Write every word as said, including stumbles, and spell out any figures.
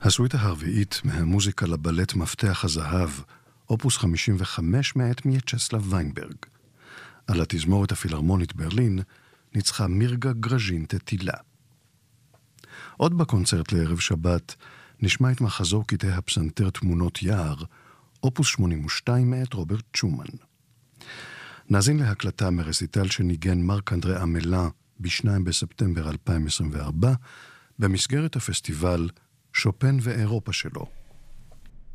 הסוויטה הרביעית מהמוזיקה לבלט מפתח הזהב, אופוס חמישים וחמש מאת מיאצ'סלב ויינברג. על התזמורת הפילהרמונית ברלין ניצחה מירגה גרז'ין תטילה. עוד בקונצרט לערב שבת נשמע את מחזור קטעי הפסנתר תמונות יער, אופוס שמונים ושתיים מאת רוברט שומן. נאזין להקלטה מרסיטל שניגן מרק אנדרה אמלה ב-שניים בספטמבר אלפיים עשרים וארבע במסגרת הפסטיבל שופן ואירופה שלו.